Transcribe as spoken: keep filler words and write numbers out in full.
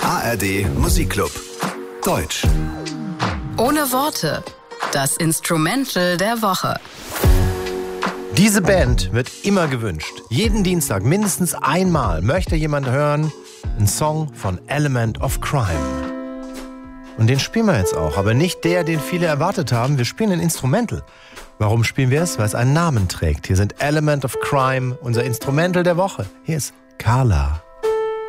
A R D Musikclub. Deutsch. Ohne Worte. Das Instrumental der Woche. Diese Band wird immer gewünscht. Jeden Dienstag mindestens einmal möchte jemand hören, einen Song von Element of Crime. Und den spielen wir jetzt auch, aber nicht der, den viele erwartet haben. Wir spielen ein Instrumental. Warum spielen wir es? Weil es einen Namen trägt. Hier sind Element of Crime, unser Instrumental der Woche. Hier ist Carla.